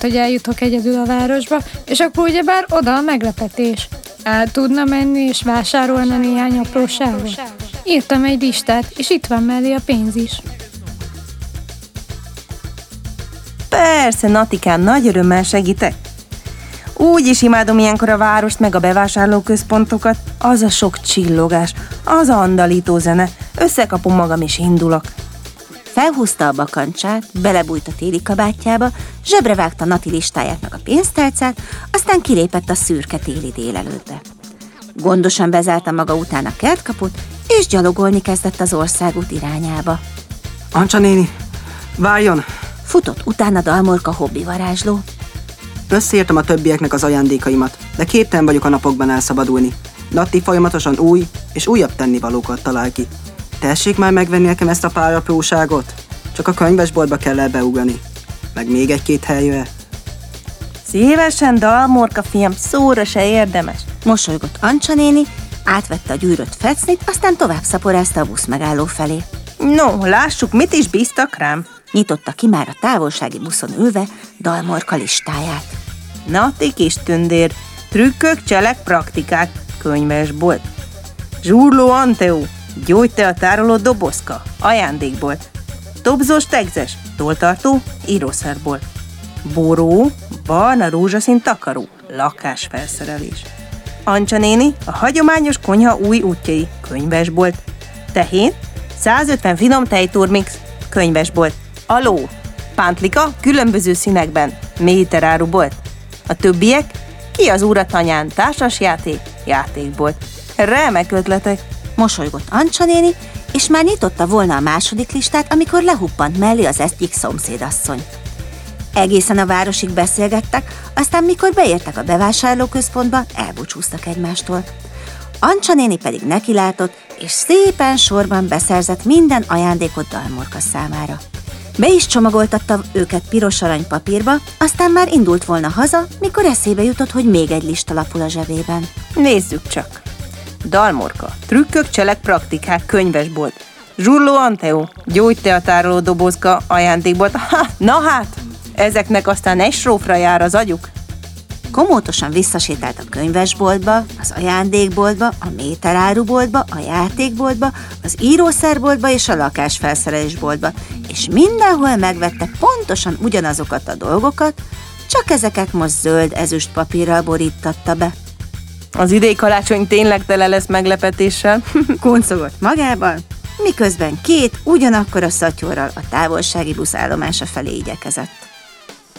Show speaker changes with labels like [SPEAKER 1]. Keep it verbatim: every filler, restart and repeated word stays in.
[SPEAKER 1] hogy eljutok egyedül a városba, és akkor ugyebár oda a meglepetés. El tudna menni és vásárolna néhány apróságot? Írtam egy listát, és itt van mellé a pénz is.
[SPEAKER 2] Persze, Natikám, nagy örömmel segítek. Úgy is imádom ilyenkor a várost, meg a bevásárlóközpontokat. Az a sok csillogás, az a andalító zene. Összekapom magam és indulok.
[SPEAKER 3] Felhúzta a bakancsát, belebújt a téli kabátjába, zsebre vágta Nati listájának a pénztárcát, aztán kilépett a szürke téli délelőttbe. Gondosan bezárta maga után a kertkaput, és gyalogolni kezdett az országút irányába.
[SPEAKER 4] Ancsa néni, várjon!
[SPEAKER 3] Futott utána Dalmorka hobbi varázsló.
[SPEAKER 4] Összeírtam a többieknek az ajándékaimat, de képtelen vagyok a napokban elszabadulni. Natti folyamatosan új és újabb tennivalókat talál ki. Tessék már megvenni nekem ezt a pár apróságot? Csak a könyvesboltba kell elbeugrani. Meg még egy-két helyre.
[SPEAKER 2] Szívesen, Dalmorka fiam, szóra se érdemes.
[SPEAKER 3] Mosolygott Ancsa néni, átvette a gyűrött fecnit, aztán tovább szaporázta a busz megálló felé.
[SPEAKER 2] No, lássuk, mit is bíztak rám.
[SPEAKER 3] Nyitotta ki már a távolsági buszon ülve Dalmorka listáját.
[SPEAKER 2] Nati kis tündér, trükkök, cselek, praktikák, könyvesbolt. Zsurló Anteó, gyógytea tároló dobozka, ajándékbolt. Dobzós tegzes, tolltartó, írószerbolt. Boró, barna rózsaszín takaró, lakásfelszerelés. Ancsa néni, a hagyományos konyha új útjai, könyvesbolt. Tehén, százötven finom tejturmix, könyvesbolt. Aló, pántlika, különböző színekben, méterárubolt. A többiek, ki az úratanyán, társasjáték, játékbolt. Remek ötletek.
[SPEAKER 3] Mosolygott Ancsa néni, és már nyitotta volna a második listát, amikor lehuppant mellé az egyik szomszédasszony. Egészen a városig beszélgettek, aztán mikor beértek a bevásárlóközpontba, elbúcsúztak egymástól. Ancsa néni pedig nekilátott, és szépen sorban beszerzett minden ajándékot Dalmorka számára. Be is csomagoltatta őket piros arany papírba, aztán már indult volna haza, mikor eszébe jutott, hogy még egy lista lapul a zsebében.
[SPEAKER 2] Nézzük csak. Dalmorka, trükkök, cselek, praktikák, könyvesbolt. Zsurló Anteó, gyógytea tároló dobozka, ajándékbolt. Ha, na hát, ezeknek aztán egy srófra jár az agyuk.
[SPEAKER 3] Komótosan visszasétált a könyvesboltba, az ajándékboltba, a méteráruboltba, a játékboltba, az írószerboltba és a lakásfelszerelésboltba, és mindenhol megvette pontosan ugyanazokat a dolgokat, csak ezeket most zöld ezüst papírral borítatta be.
[SPEAKER 2] Az idei karácsony tényleg tele lesz meglepetéssel.
[SPEAKER 3] Kuncogott magában, miközben két ugyanakkor a szatyorral a távolsági buszállomása felé igyekezett.